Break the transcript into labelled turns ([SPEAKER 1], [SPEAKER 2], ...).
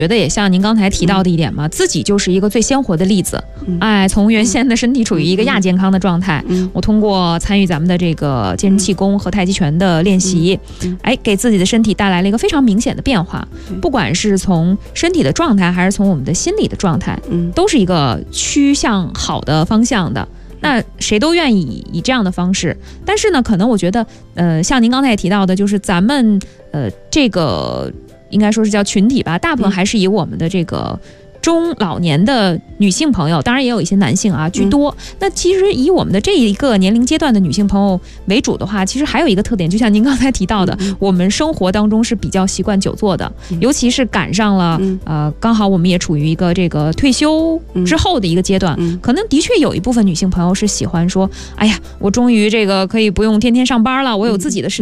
[SPEAKER 1] 觉得也像您刚才提到的一点嘛，自己就是一个最鲜活的例子。从原先的身体处于一个亚健康的状态，我通过参与咱们的这个健身气功和太极拳的练习，给自己的身体带来了一个非常明显的变化。不管是从身体的状态，还是从我们的心理的状态，都是一个趋向好的方向的。那谁都愿意以这样的方式，但是呢，可能我觉得，像您刚才也提到的，就是咱们这个应该说是叫群体吧，大部分还是以我们的这个中老年的女性朋友，当然也有一些男性啊居多。那其实以我们的这一个年龄阶段的女性朋友为主的话，其实还有一个特点，就像您刚才提到的，我们生活当中是比较习惯久坐的，尤其是赶上了刚好我们也处于一个这个退休之后的一个阶段，可能的确有一部分女性朋友是喜欢说，哎呀，我终于这个可以不用天天上班了，我有自己的时间。